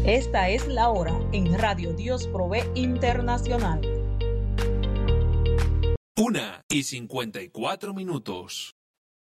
Esta es la hora en Radio Dios Provee Internacional. 1:54.